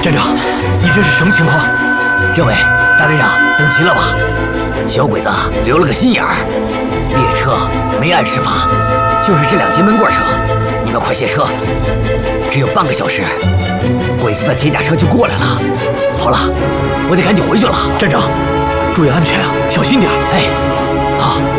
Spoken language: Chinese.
站长，你这是什么情况？ 政委，大队长，等齐了吧？小鬼子留了个心眼儿，列车没按时发，就是这2节闷罐车。你们快卸车，只有半个小时，鬼子的铁甲车就过来了。好了，我得赶紧回去了。 站长，注意安全啊，小心点。 哎，好。